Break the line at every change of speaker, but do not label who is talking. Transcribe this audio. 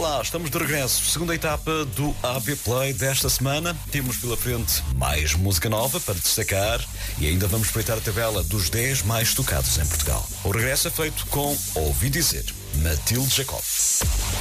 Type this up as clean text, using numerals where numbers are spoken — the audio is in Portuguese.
Olá, estamos de regresso. Segunda etapa do AB Play desta semana. Temos pela frente mais música nova para destacar e ainda vamos espreitar a tabela dos 10 mais tocados em Portugal. O regresso é feito com Ouvi Dizer, Matilde Jacob.